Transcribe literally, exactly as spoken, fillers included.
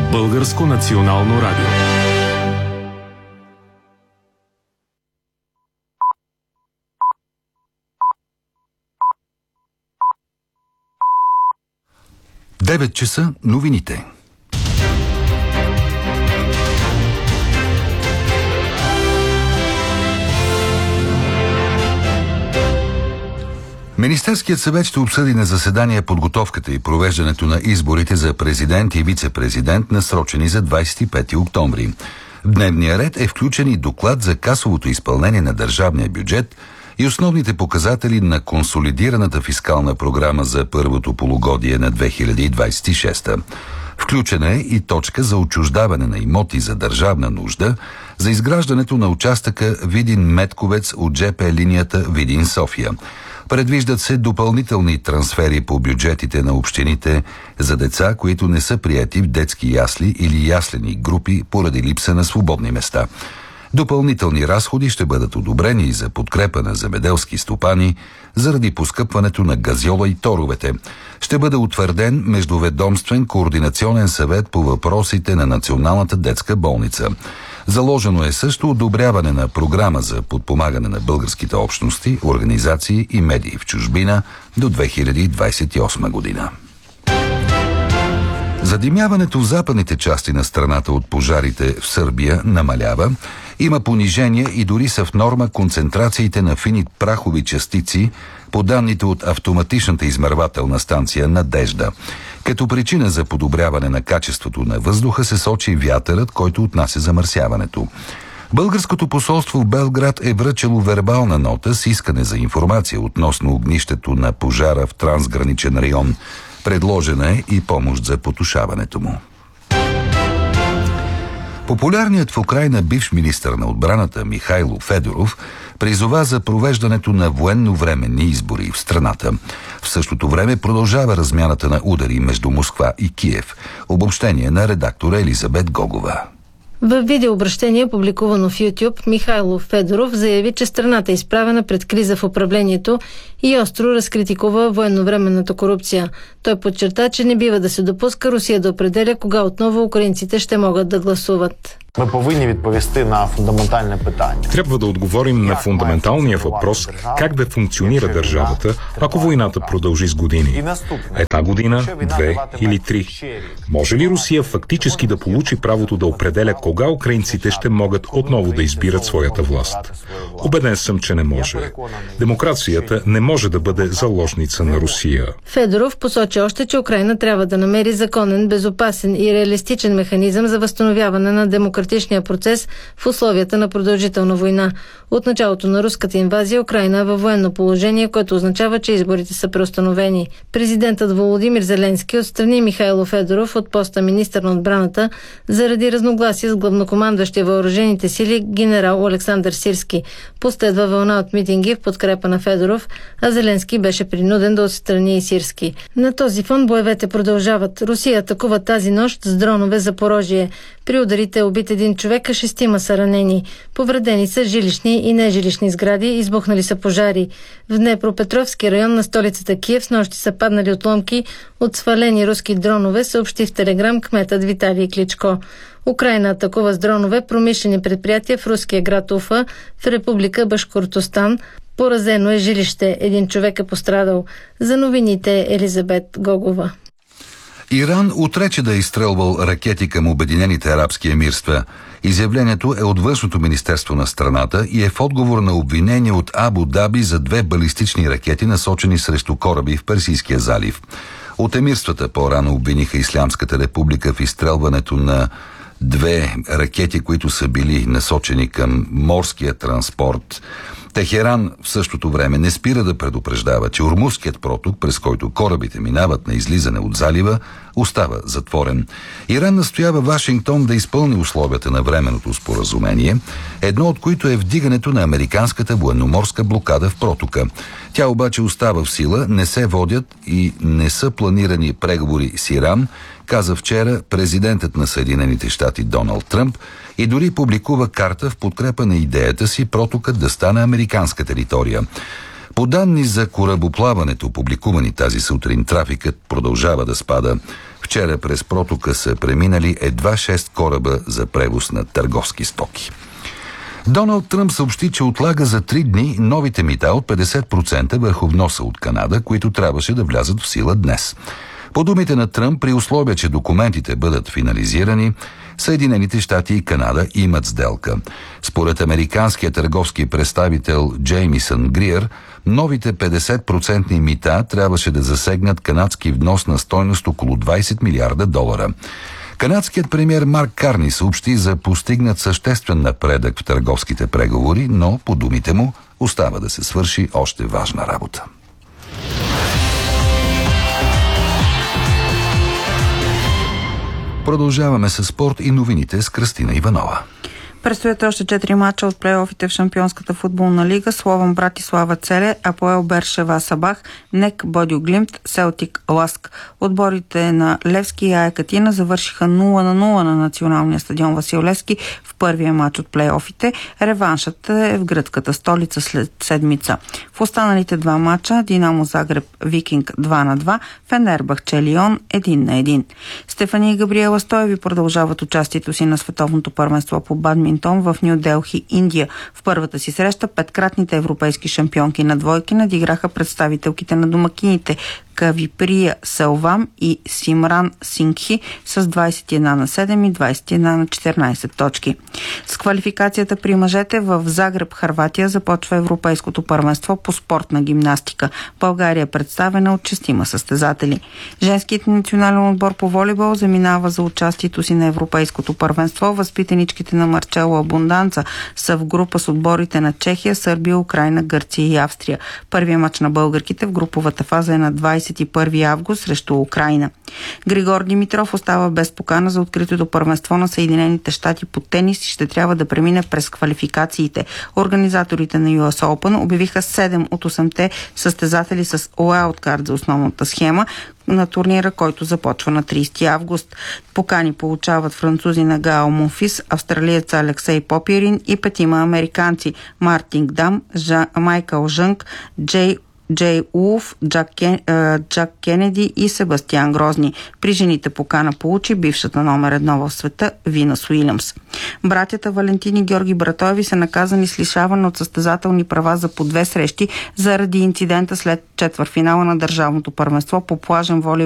Българско национално радио. девет часа новините. Министерският съвет ще обсъди на заседание подготовката и провеждането на изборите за президент и вице-президент, насрочени за двадесет и пети октомври. В дневния ред е включен и доклад за касовото изпълнение на държавния бюджет и основните показатели на консолидираната фискална програма за първото полугодие на две хиляди двадесет и шеста. Включена е и точка за отчуждаване на имоти за държавна нужда за изграждането на участъка Видин-Медковец от жп линията Видин-София. Предвиждат се допълнителни трансфери по бюджетите на общините за деца, които не са приети в детски ясли или яслени групи поради липса на свободни места. Допълнителни разходи ще бъдат одобрени и за подкрепа на земеделски стопани заради поскъпването на газьола и торовете. Ще бъде утвърден Междуведомствен координационен съвет по въпросите на Националната детска болница. Заложено е също одобряване на програма за подпомагане на българските общности, организации и медии в чужбина до две хиляди двадесет и осма година. Задимяването в западните части на страната от пожарите в Сърбия намалява, има понижение и дори са в норма концентрациите на фини прахови частици по данните от автоматичната измервателна станция Надежда. Като причина за подобряване на качеството на въздуха се сочи вятърът, който отнася замърсяването. Българското посолство в Белград е връчило вербална нота с искане за информация относно огнището на пожара в трансграничен район. Предложена е и помощ за потушаването му. Популярният в Украйна бивш министър на отбраната Михайло Федоров призова за провеждането на военновременни избори в страната. В същото време продължава размяната на удари между Москва и Киев. Обобщение на редактора Елизабет Гогова. В видеообращение, публикувано в YouTube, Михайло Федоров заяви, че страната е изправена пред криза в управлението и остро разкритикува военновременната корупция. Той подчерта, че не бива да се допуска Русия да определя кога отново украинците ще могат да гласуват. Ми повинні відповісти на фундаментальне питання. Трябва да отговорим на фундаменталния въпрос как да функционира държавата, ако войната продължи с години. Една година, две или три. Може ли Русия фактически да получи правото да определя кога украинците ще могат отново да избират своята власт? Убеден съм, че не може. Демокрацията не може да бъде заложница на Русия. Федоров посочи още, че Украйна трябва да намери законен, безопасен и реалистичен механизъм за възстановяване на демократичния процес в условията на продължителна война. От началото на руската инвазия Украйна е във военно положение, което означава, че изборите са преустановени. Президентът Володимир Зеленски отстрани Михайло Федоров от поста министър на отбраната заради разногласие с главнокомандващия въоръжените сили генерал Александър Сирски. Последва вълна от митинги в подкрепа на Федоров, а Зеленски беше принуден да отстрани и Сирски. На този фон боевете продължават. Русия атакува тази нощ с дронове Запорожие. При ударите е убит един човек, а шестима са ранени. Повредени са жилищни и нежилищни сгради, избухнали са пожари. В Днепропетровски район на столицата Киев с нощи са паднали отломки от свалени руски дронове, съобщи в Телеграм кметът Виталий Кличко. Украйна атакува с дронове промишлени предприятия в руския град Уфа, в република Башкортостан. Поразено е жилище. Един човек е пострадал. За новините Елизабет Гогова. Иран отрече да е изстрелвал ракети към Обединените арабски емирства. Изявлението е от Външното министерство на страната и е в отговор на обвинение от Абу Даби за две балистични ракети, насочени срещу кораби в Персийския залив. От емирствата по-рано обвиниха Ислямската република в изстрелването на две ракети, които са били насочени към морския транспорт. Техеран в същото време не спира да предупреждава, че Ормузският проток, през който корабите минават на излизане от залива, остава затворен. Иран настоява Вашингтон да изпълни условията на временното споразумение, едно от които е вдигането на американската военноморска блокада в протока. Тя обаче остава в сила, не се водят и не са планирани преговори с Иран, каза вчера президентът на Съединените щати Доналд Тръмп и дори публикува карта в подкрепа на идеята си протокът да стане американска територия. По данни за корабоплаването, публикувани тази сутрин, трафикът продължава да спада. В Вчера през протока са преминали едва шест кораба за превоз на търговски стоки. Доналд Тръмп съобщи, че отлага за три дни новите мита от петдесет процента върху вноса от Канада, които трябваше да влязат в сила днес. По думите на Тръмп, при условие, че документите бъдат финализирани, Съединените щати и Канада имат сделка. Според американския търговски представител Джеймисън Гриер, новите петдесет процента мита трябваше да засегнат канадски внос на стойност около двайсет милиарда долара. Канадският премиер Марк Карни съобщи за постигнат съществен напредък в търговските преговори, но по думите му остава да се свърши още важна работа. Продължаваме с спорт и новините с Кръстина Иванова. Предстоят още четири мача от плейофите в Шампионската футболна лига. Слован Братислава Целе, Апоел Бершева Сабах, НЕК Бодю Глимт, Селтик Ласк. Отборите на Левски и Ая Катина завършиха нула на нула на националния стадион Васил Левски в първия мач от плейофите. Реваншът е в гръцката столица след седмица. В останалите два мача Динамо Загреб Викинг два на два, Фенербахче Лион един на един. Стефани и Габриела Стоеви продължават участието си на световното първенство по бадминтон в Ню Делхи, Индия. В първата си среща петкратните европейски шампионки на двойки надиграха представителките на домакините Кавиприя Селвам и Симран Сингхи с двайсет и една на седем и двайсет и една на четиринайсет точки. С квалификацията при мъжете в Загреб, Хърватия, започва европейското първенство по спортна гимнастика. България е представена от шестима състезатели. Женският национален отбор по волейбол заминава за участието си на европейското първенство. Възпитаничките на Марчело Абунданца са в група с отборите на Чехия, Сърбия, Украйна, Гърция и Австрия. Първият мач на българките в груповата фаза е на двайсет и първи август срещу Украйна. Григор Димитров остава без покана за откритото първенство на Съединените щати по тенис и ще трябва да премине през квалификациите. Организаторите на Ю Ес Open обявиха седем от осемте състезатели с уайлдкарт за основната схема на турнира, който започва на трийсети август. Покани получават французи на Гао Монфис, австралиец Алексей Попирин и петима американци Мартин Дам, Жа, Майкъл Жънг, Джей Джей Улф, Джак, Кен, Джак Кенеди и Себастиан Грозни. При жените покана получи бившата номер едно в света Винас Уилямс. Братята Валентин и Георги Братоеви са наказани с лишаване от състезателни права за по две срещи заради инцидента след четвъртфинала на държавното първенство по плажен волейбол